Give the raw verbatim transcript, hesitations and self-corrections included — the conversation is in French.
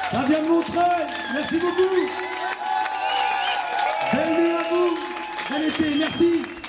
Ça vient de Montreuil. Merci beaucoup. Belle nuit à vous. Bel été. Merci.